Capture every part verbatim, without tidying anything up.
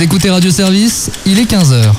écoutez Radio Service, il est quinze heures.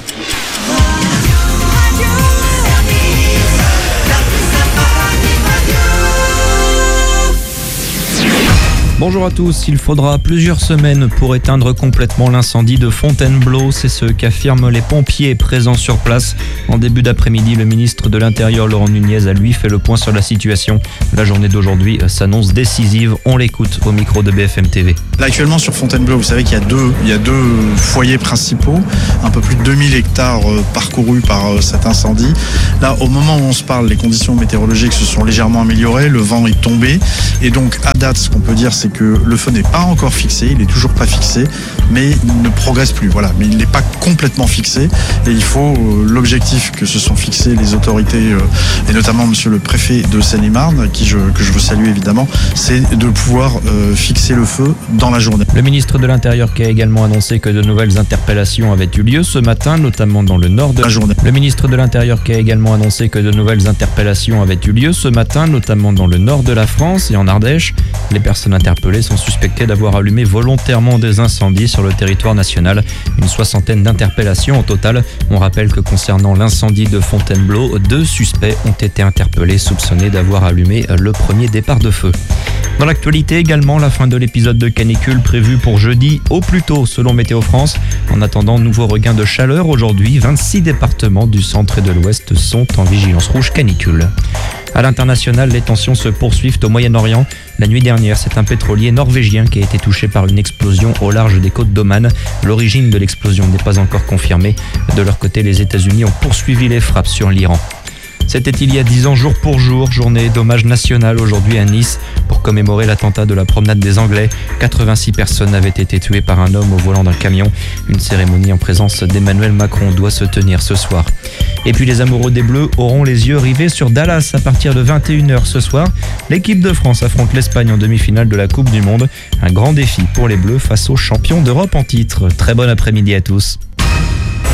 Bonjour à tous, il faudra plusieurs semaines pour éteindre complètement l'incendie de Fontainebleau, c'est ce qu'affirment les pompiers présents sur place. En début d'après-midi, le ministre de l'Intérieur Laurent Nunez a lui fait le point sur la situation. La journée d'aujourd'hui s'annonce décisive, on l'écoute au micro de B F M T V. Là actuellement sur Fontainebleau, vous savez qu'il y a deux, il y a deux foyers principaux, un peu plus de deux mille hectares parcourus par cet incendie. Là au moment où on se parle, les conditions météorologiques se sont légèrement améliorées, le vent est tombé et donc à date ce qu'on peut dire c'est que le feu n'est pas encore fixé, il n'est toujours pas fixé, mais il ne progresse plus, voilà, mais il n'est pas complètement fixé et il faut, euh, l'objectif que se sont fixés les autorités euh, et notamment monsieur le préfet de Seine-et-Marne, qui je, que je veux saluer évidemment, c'est de pouvoir euh, fixer le feu dans la journée. Le ministre de l'Intérieur qui a également annoncé que de nouvelles interpellations avaient eu lieu ce matin, notamment dans le nord de la journée. Le ministre de l'Intérieur qui a également annoncé que de nouvelles interpellations avaient eu lieu ce matin, notamment dans le nord de la France et en Ardèche. Les personnes interpellées sont suspectées d'avoir allumé volontairement des incendies sur le territoire national. Une soixantaine d'interpellations au total. On rappelle que concernant l'incendie de Fontainebleau, deux suspects ont été interpellés soupçonnés d'avoir allumé le premier départ de feu. Dans l'actualité également, la fin de l'épisode de canicule prévu pour jeudi au plus tôt selon Météo France. En attendant, nouveau regain de chaleur aujourd'hui, vingt-six départements du centre et de l'ouest sont en vigilance rouge canicule. À l'international, les tensions se poursuivent au Moyen-Orient. La nuit dernière, c'est un pétrolier norvégien qui a été touché par une explosion au large des côtes d'Oman. L'origine de l'explosion n'est pas encore confirmée. De leur côté, les États-Unis ont poursuivi les frappes sur l'Iran. C'était il y a dix ans jour pour jour, journée d'hommage national aujourd'hui à Nice pour commémorer l'attentat de la promenade des Anglais. quatre-vingt-six personnes avaient été tuées par un homme au volant d'un camion. Une cérémonie en présence d'Emmanuel Macron doit se tenir ce soir. Et puis les amoureux des Bleus auront les yeux rivés sur Dallas à partir de vingt et une heures ce soir. L'équipe de France affronte l'Espagne en demi-finale de la Coupe du Monde. Un grand défi pour les Bleus face aux champions d'Europe en titre. Très bon après-midi à tous.